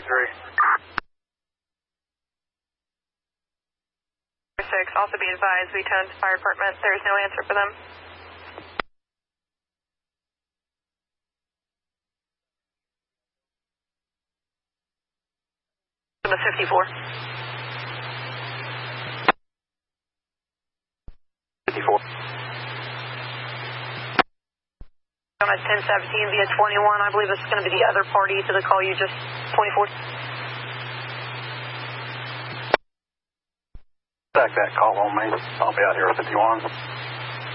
Also be advised, we turned the fire department. There's no answer for them. The 54. 54. On a 1017 via 21, I believe it's going to be the other party to the call you just 24. Back that call on me. I'll be out here with 51.